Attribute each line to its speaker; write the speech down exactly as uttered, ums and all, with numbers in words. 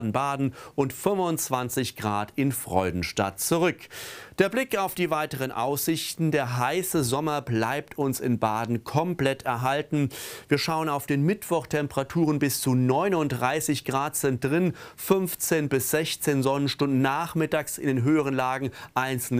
Speaker 1: Baden und fünfundzwanzig Grad in Freudenstadt zurück. Der Blick auf die weiteren Aussichten. Der heiße Sommer bleibt uns in Baden komplett erhalten. Wir schauen auf den Mittwoch. Temperaturen bis zu neununddreißig Grad sind drin, fünfzehn bis sechzehn Sonnenstunden nachmittags in den höheren Lagen, einzelne